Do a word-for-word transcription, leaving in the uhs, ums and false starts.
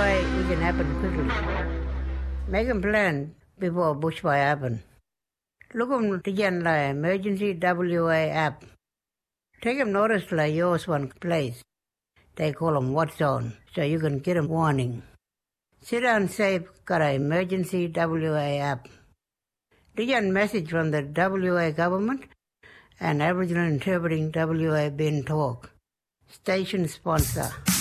why it can happen quickly. Make a plan before bushfire happen. Look on the emergency W A app. Take them notice like yours one place. They call them What's On, so you can get a warning. Sit down safe, got an emergency W A app. The message from the W A government and Aboriginal Interpreting W A Bin Talk. Station sponsor.